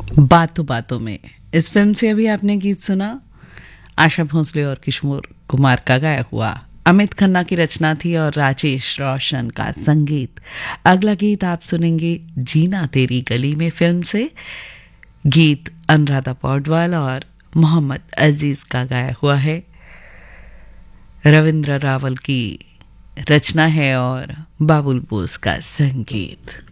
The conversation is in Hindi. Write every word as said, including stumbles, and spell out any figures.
बातों बातों में, इस फिल्म से अभी आपने गीत सुना आशा भोसले और किशोर कुमार का गाया हुआ। अमित खन्ना की रचना थी और राजेश रोशन का संगीत। अगला गीत आप सुनेंगे जीना तेरी गली में फिल्म से। गीत अनुराधा पौडवाल और मोहम्मद अजीज का गाया हुआ है। रविंद्र रावल की रचना है और बाबुल बोस का संगीत।